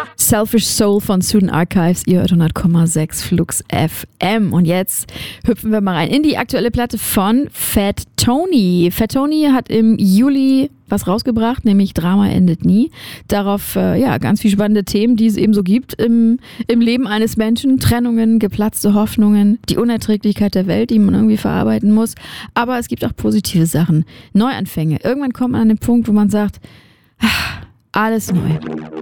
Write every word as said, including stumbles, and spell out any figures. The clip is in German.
Selfish Soul von Student Archives, ihr hört hundert Komma sechs Flux F M. Und jetzt hüpfen wir mal rein in die aktuelle Platte von Fat Tony. Fat Tony hat im Juli was rausgebracht, nämlich Drama endet nie. Darauf äh, ja ganz viele spannende Themen, die es eben so gibt im, im Leben eines Menschen. Trennungen, geplatzte Hoffnungen, die Unerträglichkeit der Welt, die man irgendwie verarbeiten muss. Aber es gibt auch positive Sachen, Neuanfänge. Irgendwann kommt man an den Punkt, wo man sagt, alles neu.